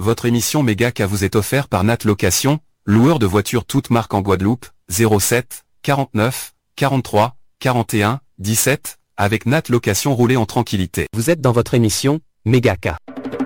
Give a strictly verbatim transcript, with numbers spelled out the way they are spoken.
Votre émission Mégacas vous est offerte par Nat Location, loueur de voitures toutes marques en Guadeloupe, zéro sept, quarante-neuf, quarante-trois, quarante et un, dix-sept, avec Nat Location, roulez en tranquillité. Vous êtes dans votre émission Mégacas.